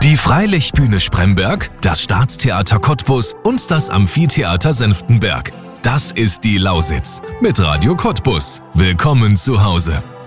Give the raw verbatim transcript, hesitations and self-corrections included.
Die Freilichtbühne Spremberg, das Staatstheater Cottbus und das Amphitheater Senftenberg. Das ist die Lausitz mit Radio Cottbus. Willkommen zu Hause.